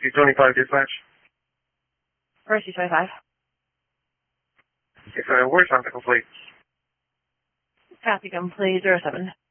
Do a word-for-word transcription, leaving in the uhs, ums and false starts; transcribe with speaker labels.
Speaker 1: Mercy twenty-five dispatch.
Speaker 2: Mercy twenty-five.
Speaker 1: Yes, uh, where's on the complete?
Speaker 2: Copy complete, zero seven.